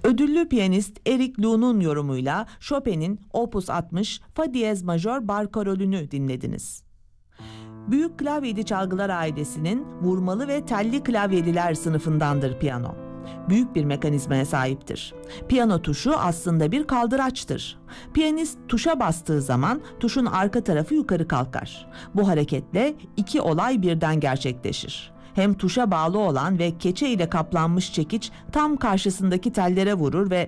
Ödüllü piyanist Eric Lu'nun yorumuyla Chopin'in Opus 60 Fa diyez majör barkarolünü dinlediniz. Büyük klavyeli çalgılar ailesinin vurmalı ve telli klavyeliler sınıfındandır piyano. Büyük bir mekanizmaya sahiptir. Piyano tuşu aslında bir kaldıraçtır. Piyanist tuşa bastığı zaman tuşun arka tarafı yukarı kalkar. Bu hareketle iki olay birden gerçekleşir. Hem tuşa bağlı olan ve keçe ile kaplanmış çekiç tam karşısındaki tellere vurur ve